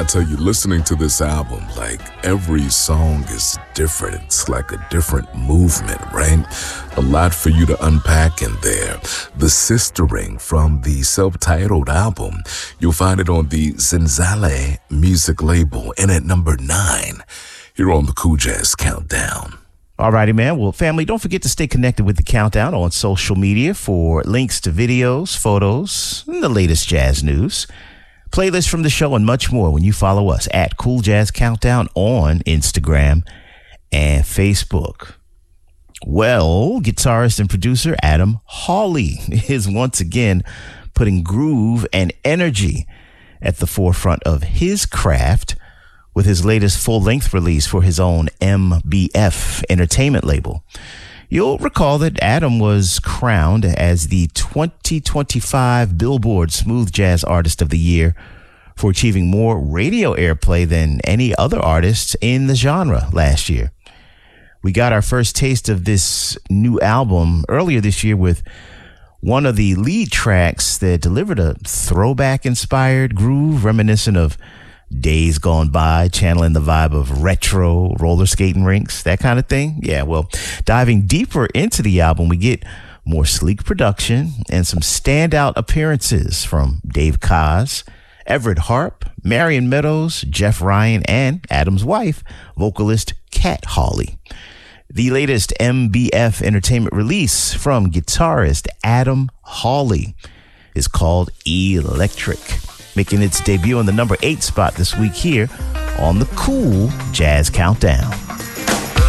I tell you, listening to this album, like every song is different. It's like a different movement, right? A lot for you to unpack in there. The Sistering from the self-titled album, you'll find it on the Zenzale music label and at number 9 here on the Cool Jazz Countdown. Alrighty, man. Well, family, don't forget to stay connected with the Countdown on social media for links to videos, photos, and the latest jazz news, playlists from the show, and much more when you follow us at Cool Jazz Countdown on Instagram and Facebook. Well, guitarist and producer Adam Hawley is once again putting groove and energy at the forefront of his craft with his latest full-length release for his own MBF entertainment label. You'll recall that Adam was crowned as the 2025 Billboard Smooth Jazz Artist of the Year for achieving more radio airplay than any other artist in the genre last year. We got our first taste of this new album earlier this year with one of the lead tracks that delivered a throwback-inspired groove reminiscent of days gone by, channeling the vibe of retro roller skating rinks, that kind of thing. Yeah, well, diving deeper into the album, we get more sleek production and some standout appearances from Dave Koz, Everett Harp, Marion Meadows, Jeff Ryan, and Adam's wife, vocalist Kat Hawley. The latest MBF entertainment release from guitarist Adam Hawley is called Electric, making its debut on the number 8 spot this week here on the Cool Jazz Countdown.